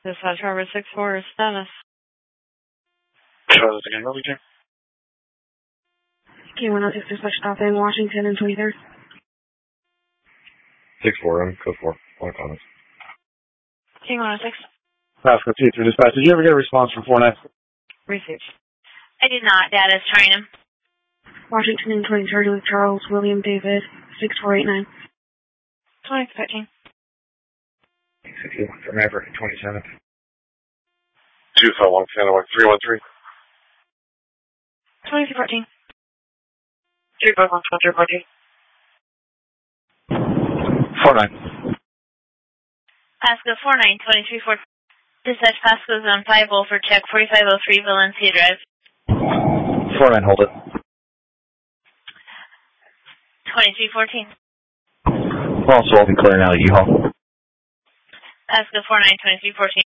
Dispatch Harbor 6-4 is Dennis. Show this again, really, Jim? K106 dispatch stop in Washington and 23rd. 6-4, I'm code 4. One comments. K106. Pasco T3 dispatch. Did you ever get a response from 49? Received. I did not. Data is trying him. Washington and 23rd with Charles William David 6489. 2013. 61 for Maverick, 27th. 251 Santa 313. 2314. 351 2314. 49. Pasco 492314. Dispatch Pasco Zone 50 for check 4503 Valencia Drive. 49, hold it. 2314. Also, I'll be clearing out U-Haul. Pasco 492314.